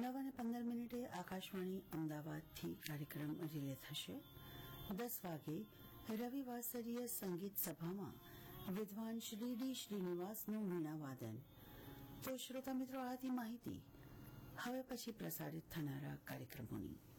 9:15 આકાશવાણી અમદાવાદથી કાર્યક્રમ રિલે થશે. 10 વાગે રવિવાસરીય સંગીત સભામાં વિદ્વાન શ્રી ડી શ્રીનિવાસનું વીણાવાદન. તો શ્રોતા મિત્રો, આ હતી માહિતી. હવે પછી પ્રસારિત થનારા કાર્યક્રમોની